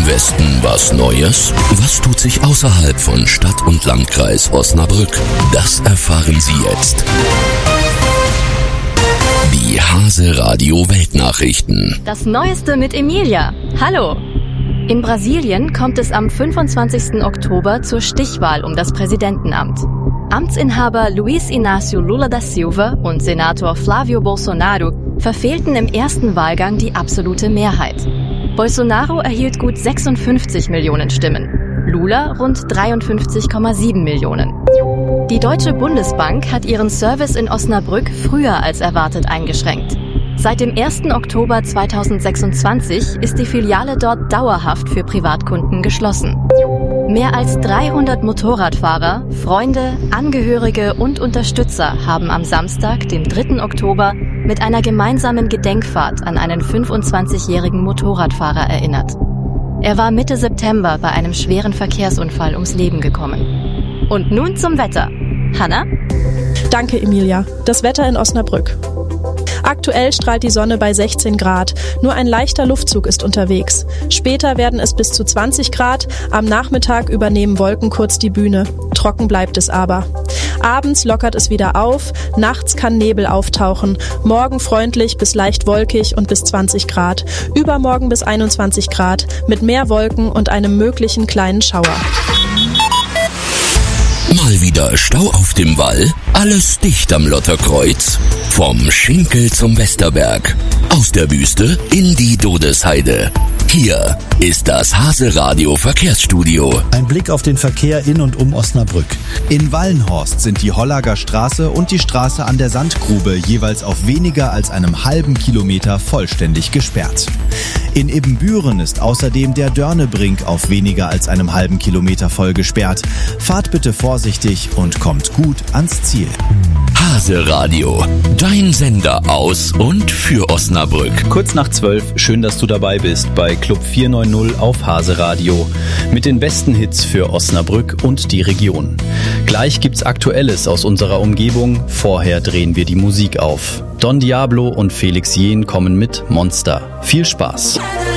Im Westen was Neues? Was tut sich außerhalb von Stadt und Landkreis Osnabrück? Das erfahren Sie jetzt. Die Hase Radio Weltnachrichten. Das Neueste mit Emilia. Hallo! In Brasilien kommt es am 25. Oktober zur Stichwahl um das Präsidentenamt. Amtsinhaber Luiz Inácio Lula da Silva und Senator Flávio Bolsonaro verfehlten im ersten Wahlgang die absolute Mehrheit. Bolsonaro erhielt gut 56 Millionen Stimmen, Lula rund 53,7 Millionen. Die Deutsche Bundesbank hat ihren Service in Osnabrück früher als erwartet eingeschränkt. Seit dem 1. Oktober 2026 ist die Filiale dort dauerhaft für Privatkunden geschlossen. Mehr als 300 Motorradfahrer, Freunde, Angehörige und Unterstützer haben am Samstag, dem 3. Oktober, mit einer gemeinsamen Gedenkfahrt an einen 25-jährigen Motorradfahrer erinnert. Er war Mitte September bei einem schweren Verkehrsunfall ums Leben gekommen. Und nun zum Wetter. Hanna? Danke, Emilia. Das Wetter in Osnabrück. Aktuell strahlt die Sonne bei 16 Grad. Nur ein leichter Luftzug ist unterwegs. Später werden es bis zu 20 Grad. Am Nachmittag übernehmen Wolken kurz die Bühne. Trocken bleibt es aber. Abends lockert es wieder auf. Nachts kann Nebel auftauchen. Morgen freundlich bis leicht wolkig und bis 20 Grad. Übermorgen bis 21 Grad. Mit mehr Wolken und einem möglichen kleinen Schauer. Mal wieder Stau auf dem Wall? Alles dicht am Lotterkreuz? Vom Schinkel zum Westerberg. Aus der Wüste in die Dodesheide. Hier ist das Hase Radio Verkehrsstudio. Ein Blick auf den Verkehr in und um Osnabrück. In Wallenhorst sind die Hollager Straße und die Straße an der Sandgrube jeweils auf weniger als einem halben Kilometer vollständig gesperrt. In Ibbenbüren ist außerdem der Dörnebrink auf weniger als einem halben Kilometer voll gesperrt. Fahrt bitte vorsichtig und kommt gut ans Ziel. Hase Radio, dein Sender aus und für Osnabrück. Kurz nach 12, schön, dass du dabei bist bei Club 490 auf Hase Radio. Mit den besten Hits für Osnabrück und die Region. Gleich gibt's Aktuelles aus unserer Umgebung, vorher drehen wir die Musik auf. Don Diablo und Felix Jähn kommen mit Monster. Viel Spaß!